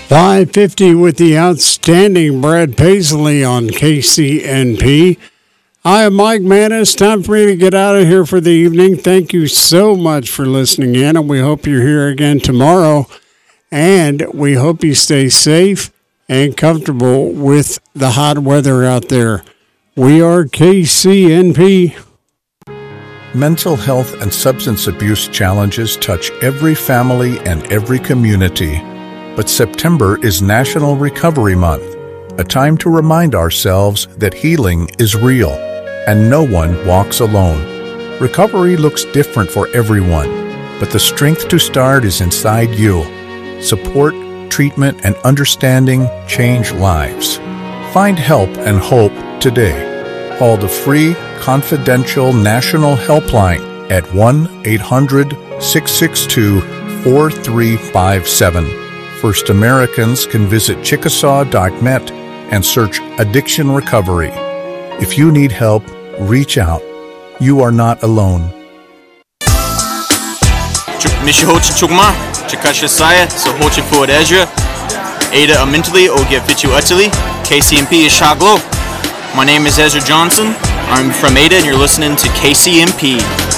550 with the outstanding Brad Paisley on KCNP. I am Mike Manis. Time for me to get out of here for the evening. Thank you so much for listening in, and we hope you're here again tomorrow. And we hope you stay safe and comfortable with the hot weather out there. We are KCNP. Mental health and substance abuse challenges touch every family and every community. But September is National Recovery Month, a time to remind ourselves that healing is real and no one walks alone. Recovery looks different for everyone, but the strength to start is inside you. Support, treatment, and understanding change lives. Find help and hope today. Call the free, confidential national helpline at 1-800-662-4357. First Americans can visit Chickasaw.net and search Addiction Recovery. If you need help, reach out. You are not alone. Mishihochi Chukma, Chikashasaya, Sohochi Fuadeja, Ada Amintali, Ogefichu Utali, KCMP is Shaglo. My name is Ezra Johnson. I'm from Ada and you're listening to KCMP.